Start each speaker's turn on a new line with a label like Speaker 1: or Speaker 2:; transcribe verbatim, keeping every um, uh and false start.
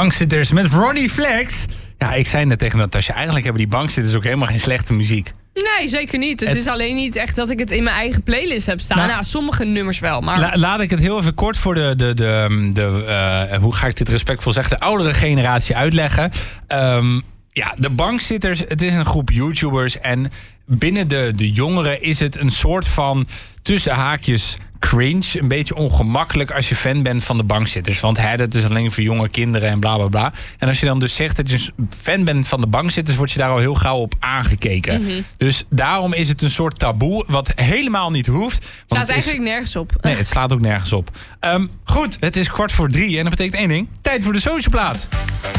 Speaker 1: Bankzitters met Ronnie Flex. Ja, ik zei net tegen Natasja, eigenlijk hebben die bankzitters ook helemaal geen slechte muziek.
Speaker 2: Nee, zeker niet. Het, het is alleen niet echt dat ik het in mijn eigen playlist heb staan. Nou, nou sommige nummers wel, maar...
Speaker 1: La, laat ik het heel even kort voor de... de, de, de uh, hoe ga ik dit respectvol zeggen? De oudere generatie uitleggen. Um, ja, de bankzitters, het is een groep YouTubers. En binnen de, de jongeren is het een soort van tussen haakjes cringe. Een beetje ongemakkelijk als je fan bent van de bankzitters. Want hè, dat is alleen voor jonge kinderen en bla bla bla. En als je dan dus zegt dat je fan bent van de bankzitters, word je daar al heel gauw op aangekeken. Mm-hmm. Dus daarom is het een soort taboe, wat helemaal niet hoeft. Het
Speaker 2: slaat eigenlijk is... nergens op.
Speaker 1: Nee, het slaat ook nergens op. Um, goed, het is kwart voor drie en dat betekent één ding. Tijd voor de socialplaat.